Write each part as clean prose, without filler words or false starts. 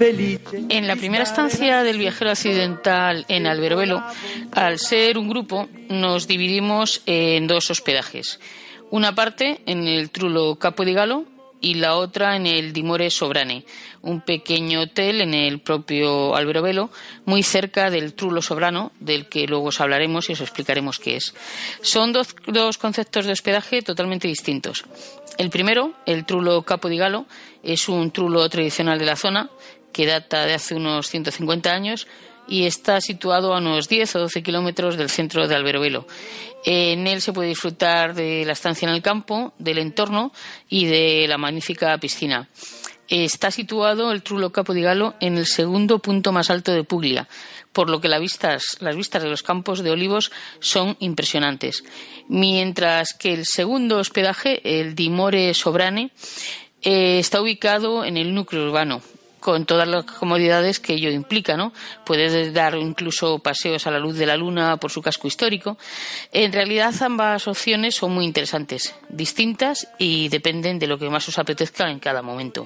En la primera estancia del viajero accidental en Alberobello, al ser un grupo, nos dividimos en dos hospedajes. Una parte en el Trullo Capo di Galo y la otra en el Dimore Sovrane, un pequeño hotel en el propio Alberobello, muy cerca del Trullo Sovrano, del que luego os hablaremos y os explicaremos qué es. Son dos conceptos de hospedaje totalmente distintos. El primero, el Trullo Capo di Galo, es un trullo tradicional de la zona que data de hace unos 150 años y está situado a unos 10 o 12 kilómetros del centro de Alberobello. En él se puede disfrutar de la estancia en el campo, del entorno y de la magnífica piscina. Está situado el Trullo Capo di Galo en el segundo punto más alto de Puglia, por lo que las vistas de los campos de olivos son impresionantes. Mientras que el segundo hospedaje, el Dimore Sovrane, está ubicado en el núcleo urbano, con todas las comodidades que ello implica, ¿no? Puedes dar incluso paseos a la luz de la luna por su casco histórico. En realidad ambas opciones son muy interesantes, distintas y dependen de lo que más os apetezca en cada momento.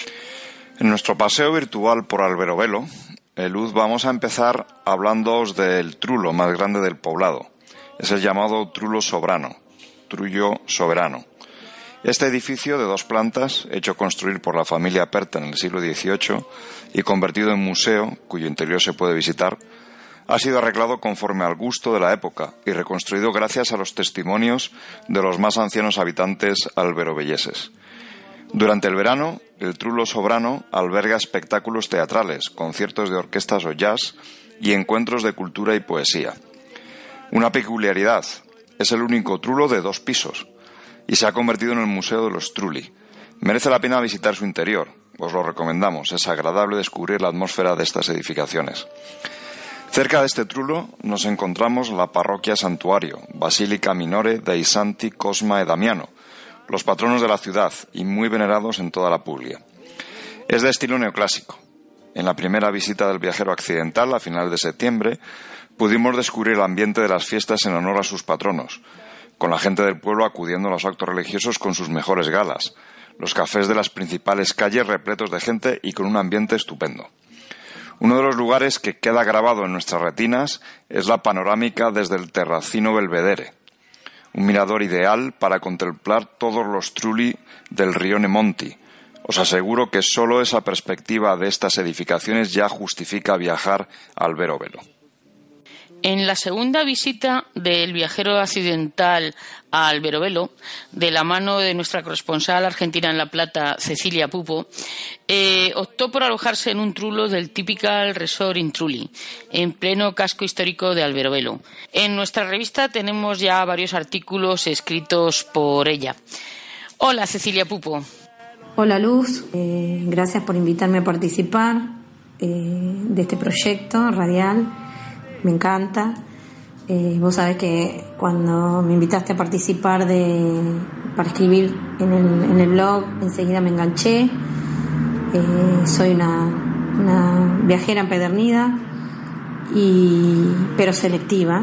En nuestro paseo virtual por Alberobello, Luz, vamos a empezar hablándoos del trullo más grande del poblado. Es el llamado Trullo Sovrano, Trullo Soberano. Este edificio de 2 plantas, hecho construir por la familia Perta en el siglo XVIII y convertido en museo, cuyo interior se puede visitar, ha sido arreglado conforme al gusto de la época y reconstruido gracias a los testimonios de los más ancianos habitantes alberobelleses. Durante el verano, el Trullo Sovrano alberga espectáculos teatrales, conciertos de orquestas o jazz y encuentros de cultura y poesía. Una peculiaridad, es el único trullo de 2 pisos, y se ha convertido en el Museo de los Trulli. Merece la pena visitar su interior, os lo recomendamos, es agradable descubrir la atmósfera de estas edificaciones. Cerca de este trullo nos encontramos la parroquia Santuario, Basílica Minore dei Santi Cosma e Damiano, los patronos de la ciudad y muy venerados en toda la Puglia. Es de estilo neoclásico. En la primera visita del viajero accidental, a finales de septiembre, pudimos descubrir el ambiente de las fiestas en honor a sus patronos, con la gente del pueblo acudiendo a los actos religiosos con sus mejores galas, los cafés de las principales calles repletos de gente y con un ambiente estupendo. Uno de los lugares que queda grabado en nuestras retinas es la panorámica desde el Terracino Belvedere, un mirador ideal para contemplar todos los trulli del Rione Monti. Os aseguro que solo esa perspectiva de estas edificaciones ya justifica viajar a Alberobello. En la segunda visita del viajero accidental a Alberobello, de la mano de nuestra corresponsal argentina en La Plata, Cecilia Pupo, optó por alojarse en un trullo del Typical Resort in Trulli, en pleno casco histórico de Alberobello. En nuestra revista tenemos ya varios artículos escritos por ella. Hola, Cecilia Pupo. Hola, Luz. Gracias por invitarme a participar de este proyecto radial. Me encanta. Vos sabés que cuando me invitaste a participar para escribir en el blog, enseguida me enganché. Soy una viajera empedernida, pero selectiva.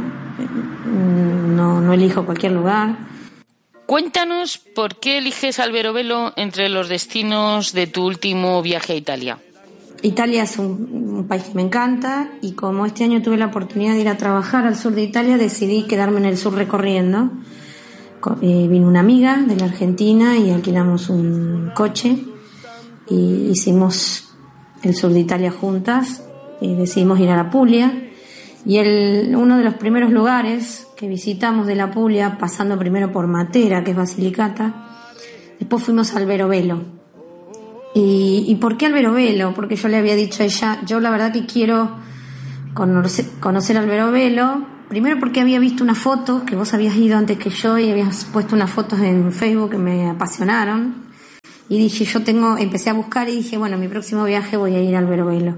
No elijo cualquier lugar. Cuéntanos por qué eliges Alberobello entre los destinos de tu último viaje a Italia. Italia es un país que me encanta y como este año tuve la oportunidad de ir a trabajar al sur de Italia, decidí quedarme en el sur recorriendo. Vino una amiga de la Argentina y alquilamos un coche y hicimos el sur de Italia juntas. Decidimos ir a la Puglia y uno de los primeros lugares que visitamos de la Puglia, pasando primero por Matera, que es Basilicata, después fuimos a Alberobello. ¿Y por qué Alberobello? Porque yo le había dicho a ella, yo la verdad que quiero conocer Alberobello, primero porque había visto unas fotos, que vos habías ido antes que yo y habías puesto unas fotos en Facebook que me apasionaron, y dije, empecé a buscar y dije, bueno, mi próximo viaje voy a ir a Alberobello.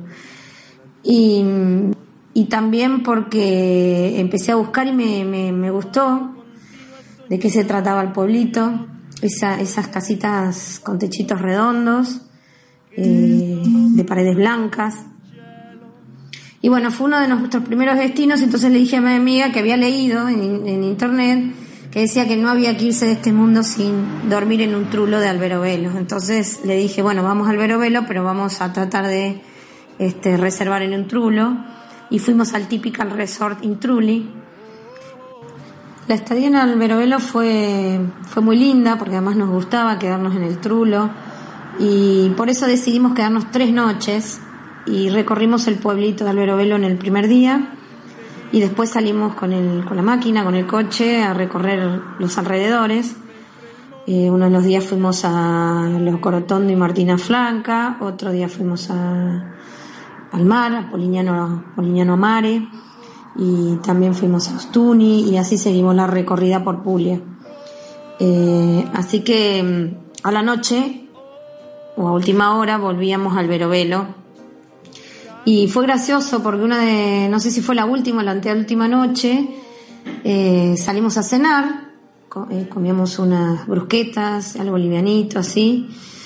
Y también porque empecé a buscar y me gustó de qué se trataba el pueblito. Esas casitas con techitos redondos, de paredes blancas. Y bueno, fue uno de nuestros primeros destinos. Entonces le dije a mi amiga que había leído en internet que decía que no había que irse de este mundo sin dormir en un trullo de Alberobello. Entonces le dije, bueno, vamos a Alberobello, pero vamos a tratar de reservar en un trulo y fuimos al Typical Resort in Trulli. La estadía en Alberobello fue muy linda porque además nos gustaba quedarnos en el trulo y por eso decidimos quedarnos 3 noches y recorrimos el pueblito de Alberobello en el primer día y después salimos con la máquina, con el coche a recorrer los alrededores. Uno de los días fuimos a Los Corotondo y Martina Franca, otro día fuimos al mar, a Polignano Mare, y también fuimos a Ostuni y así seguimos la recorrida por Puglia. Así que a la noche o a última hora volvíamos a Alberobello y fue gracioso porque no sé si fue la última o la anteúltima noche, salimos a cenar, comíamos unas brusquetas, algo livianito así,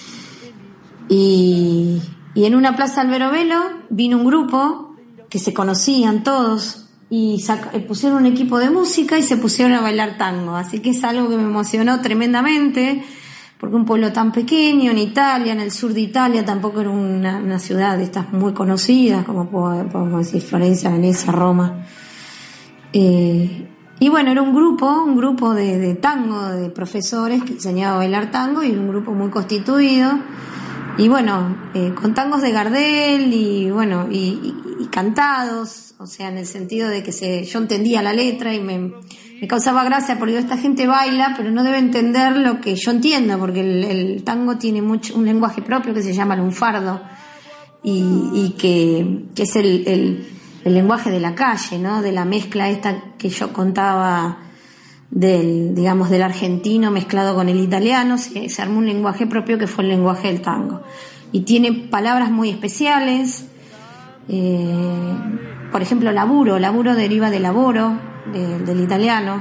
y en una plaza de Alberobello vino un grupo que se conocían todos y pusieron un equipo de música y se pusieron a bailar tango, así que es algo que me emocionó tremendamente porque un pueblo tan pequeño en Italia, en el sur de Italia, tampoco era una ciudad de estas muy conocidas como podemos decir Florencia, Venecia, Roma, y bueno, era un grupo de tango, de profesores que enseñaban a bailar tango y un grupo muy constituido y bueno, con tangos de Gardel y bueno, y cantados, o sea, en el sentido de que yo entendía la letra y me causaba gracia porque esta gente baila pero no debe entender lo que yo entiendo porque el tango tiene un lenguaje propio que se llama lunfardo y que es el lenguaje de la calle, ¿no? De la mezcla esta que yo contaba del argentino mezclado con el italiano, se armó un lenguaje propio que fue el lenguaje del tango. Y tiene palabras muy especiales, por ejemplo, laburo deriva de lavoro, del italiano,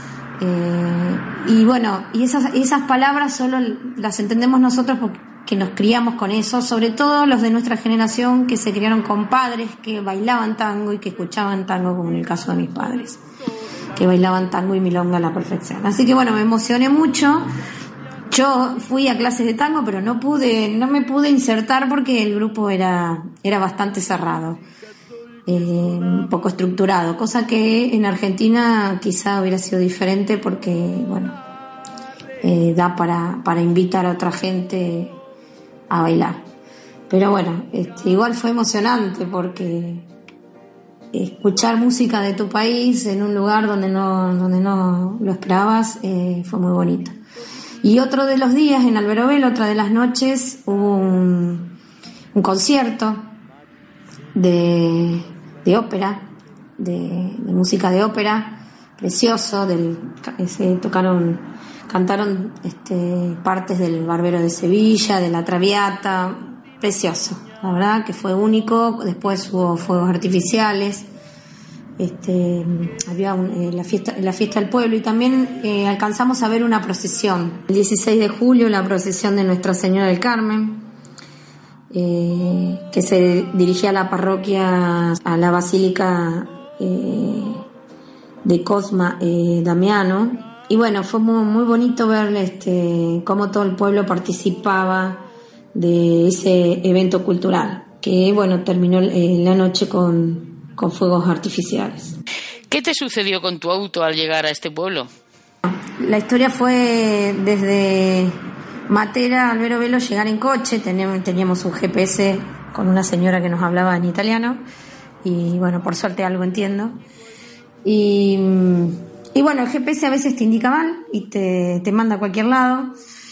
y bueno, y esas palabras solo las entendemos nosotros porque nos criamos con eso, sobre todo los de nuestra generación que se criaron con padres que bailaban tango y que escuchaban tango, como en el caso de mis padres, que bailaban tango y milonga a la perfección. Así que bueno, me emocioné mucho. Yo fui a clases de tango, pero no me pude insertar porque el grupo era bastante cerrado, un poco estructurado, cosa que en Argentina quizá hubiera sido diferente porque bueno, da para invitar a otra gente a bailar. Pero bueno, igual fue emocionante porque escuchar música de tu país en un lugar donde no lo esperabas fue muy bonito. Y otro de los días en Alberobello, otra de las noches, hubo un concierto de ópera, de música de ópera, precioso, cantaron partes del Barbero de Sevilla, de la Traviata, precioso, la verdad que fue único. Después hubo fuegos artificiales, había la fiesta del pueblo y también alcanzamos a ver una procesión. El 16 de julio la procesión de Nuestra Señora del Carmen, que se dirigía a la parroquia, a la basílica de Cosma Damiano, y bueno, fue muy, muy bonito ver cómo todo el pueblo participaba de ese evento cultural, que bueno, terminó la noche con fuegos artificiales. ¿Qué te sucedió con tu auto al llegar a este pueblo? La historia fue desde Matera a Alberobello llegar en coche. Teníamos un GPS con una señora que nos hablaba en italiano y bueno, por suerte algo entiendo. Y bueno, el GPS a veces te indica mal y te manda a cualquier lado.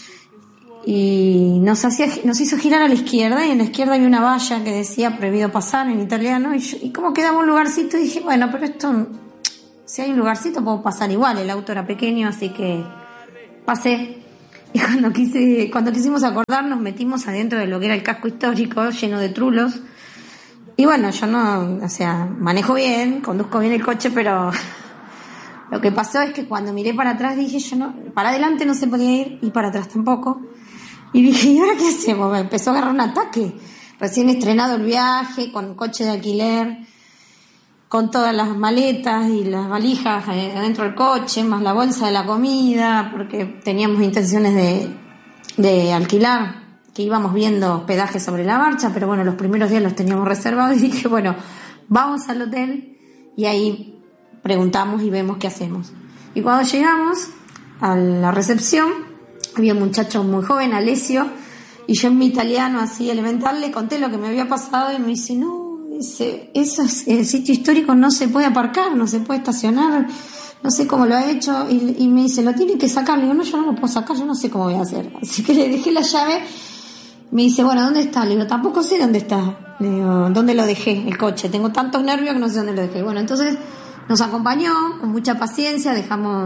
Y nos hizo girar a la izquierda y en la izquierda había una valla que decía prohibido pasar en italiano y como quedaba un lugarcito y dije, bueno, pero esto, si hay un lugarcito puedo pasar igual, el auto era pequeño, así que pasé. Y cuando quisimos acordar nos metimos adentro de lo que era el casco histórico lleno de trulos y bueno, yo manejo bien, conduzco bien el coche, pero lo que pasó es que cuando miré para atrás dije, para adelante no se podía ir y para atrás tampoco. Y dije, ¿y ahora qué hacemos? Me empezó a agarrar un ataque. Recién estrenado el viaje, con coche de alquiler, con todas las maletas y las valijas adentro del coche, más la bolsa de la comida, porque teníamos intenciones de alquilar que íbamos viendo hospedaje sobre la marcha, pero bueno, los primeros días los teníamos reservados y dije, bueno, vamos al hotel y ahí preguntamos y vemos qué hacemos. Y cuando llegamos a la recepción, había un muchacho muy joven, Alessio, y yo en mi italiano así elemental le conté lo que me había pasado y me dice, no, eso es el sitio histórico, no se puede aparcar, no se puede estacionar, no sé cómo lo ha hecho, y me dice, lo tiene que sacar. Le digo, no, yo no lo puedo sacar, yo no sé cómo voy a hacer. Así que le dejé la llave. Me dice, bueno, ¿dónde está? Le digo, tampoco sé dónde está. Le digo, ¿dónde lo dejé? El coche. Tengo tantos nervios que no sé dónde lo dejé. Bueno, entonces nos acompañó con mucha paciencia,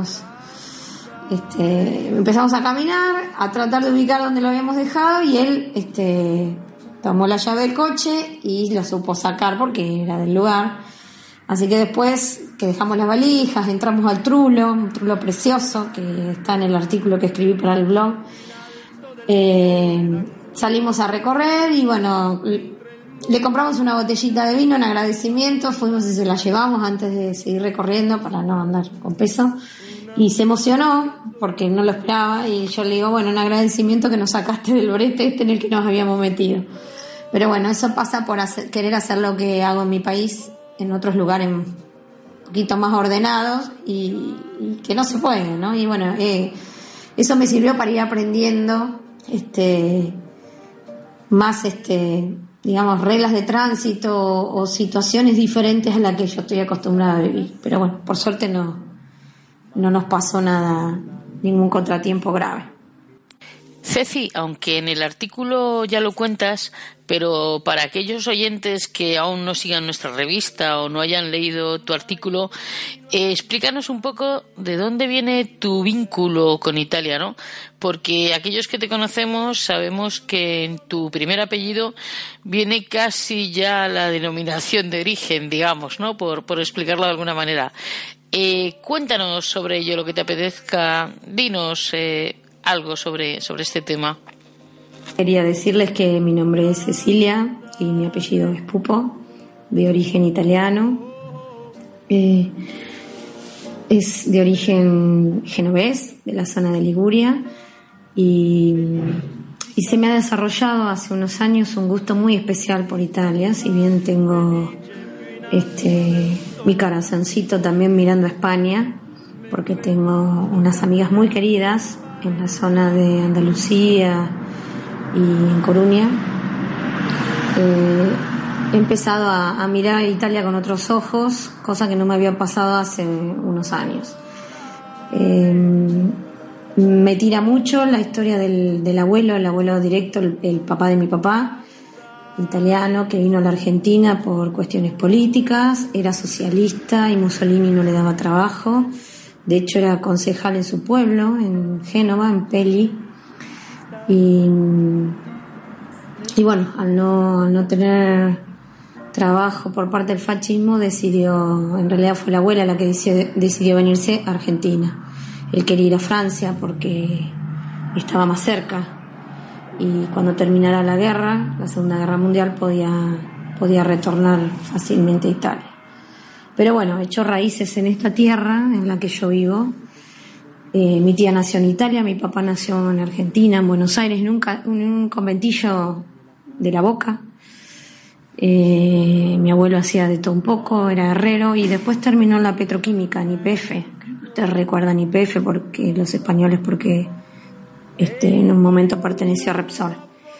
empezamos a caminar, a tratar de ubicar dónde lo habíamos dejado, y él tomó la llave del coche y lo supo sacar porque era del lugar. Así que después que dejamos las valijas, entramos al Trullo, un Trullo precioso que está en el artículo que escribí para el blog. Salimos a recorrer y bueno, le compramos una botellita de vino en agradecimiento, fuimos y se la llevamos antes de seguir recorriendo para no andar con peso. Y se emocionó porque no lo esperaba, y yo le digo, bueno, en agradecimiento que nos sacaste del brete en el que nos habíamos metido. Pero bueno, eso pasa por querer hacer lo que hago en mi país, en otros lugares un poquito más ordenados y que no se puede, ¿no? Y bueno, eso me sirvió para ir aprendiendo más digamos, reglas de tránsito o situaciones diferentes a las que yo estoy acostumbrada a vivir. Pero bueno, por suerte no nos pasó nada, ningún contratiempo grave. Ceci, aunque en el artículo ya lo cuentas, pero para aquellos oyentes que aún no sigan nuestra revista o no hayan leído tu artículo, explícanos un poco de dónde viene tu vínculo con Italia, ¿no? Porque aquellos que te conocemos sabemos que en tu primer apellido viene casi ya la denominación de origen, digamos, ¿no? Por explicarlo de alguna manera. Cuéntanos sobre ello, lo que te apetezca. Dinos algo sobre este tema. Quería decirles que mi nombre es Cecilia y mi apellido es Pupo, de origen italiano. Es de origen genovés, de la zona de Liguria, y se me ha desarrollado hace unos años un gusto muy especial por Italia, si bien tengo mi corazoncito también mirando a España, porque tengo unas amigas muy queridas en la zona de Andalucía y en Coruña. He empezado a mirar a Italia con otros ojos, cosa que no me había pasado hace unos años. Me tira mucho la historia del abuelo, el abuelo directo, el papá de mi papá, italiano, que vino a la Argentina por cuestiones políticas, era socialista y Mussolini no le daba trabajo. De hecho, era concejal en su pueblo, en Génova, en Peli. Y bueno, al no tener trabajo por parte del fascismo, en realidad fue la abuela la que decidió venirse a Argentina. Él quería ir a Francia porque estaba más cerca. Y cuando terminara la guerra, la Segunda Guerra Mundial, podía retornar fácilmente a Italia. Pero bueno, he hecho raíces en esta tierra en la que yo vivo. Mi tía nació en Italia, mi papá nació en Argentina, en Buenos Aires, en un conventillo de La Boca. Mi abuelo hacía de todo un poco, era herrero, y después terminó en la petroquímica, en YPF. Ustedes recuerdan YPF porque los españoles, porque en un momento perteneció a Repsol.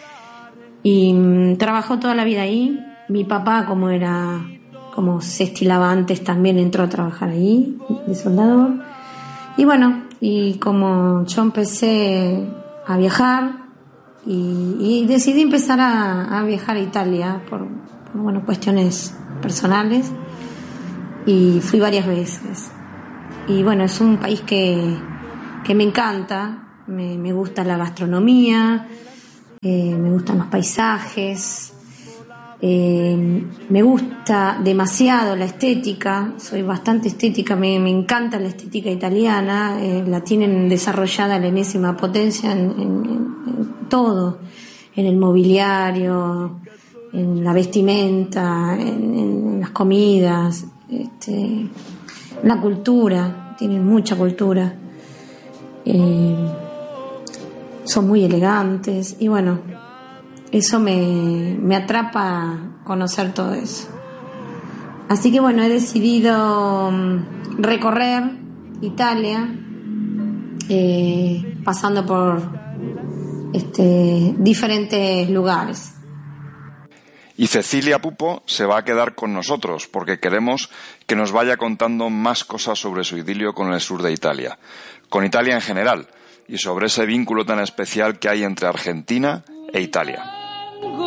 Y trabajó toda la vida ahí. Mi papá, como se estilaba antes, también entró a trabajar ahí, de soldador. Y bueno, y como yo empecé a viajar y decidí empezar a viajar a Italia por cuestiones personales, y fui varias veces. Y bueno, es un país que me encanta, me gusta la gastronomía, me gustan los paisajes. Me gusta demasiado la estética, soy bastante estética, me encanta la estética italiana, la tienen desarrollada a la enésima potencia en todo, en el mobiliario, en la vestimenta, en las comidas, la cultura, tienen mucha cultura, son muy elegantes y bueno, eso me atrapa conocer todo eso. Así que bueno, he decidido recorrer Italia, pasando por diferentes lugares. Y Cecilia Pupo se va a quedar con nosotros porque queremos que nos vaya contando más cosas sobre su idilio con el sur de Italia, con Italia en general y sobre ese vínculo tan especial que hay entre Argentina e Italia.